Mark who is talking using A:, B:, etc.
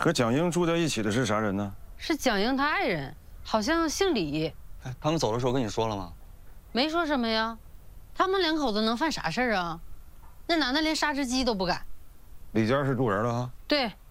A: 和蒋英住在一起的是啥人呢？
B: 是蒋英他爱人，好像姓李。
C: 哎，他们走的时候跟你说了吗？
B: 没说什么呀，他们两口子能犯啥事儿啊？那男的连杀只鸡都不敢。
A: 李家是住人了哈？
B: 对，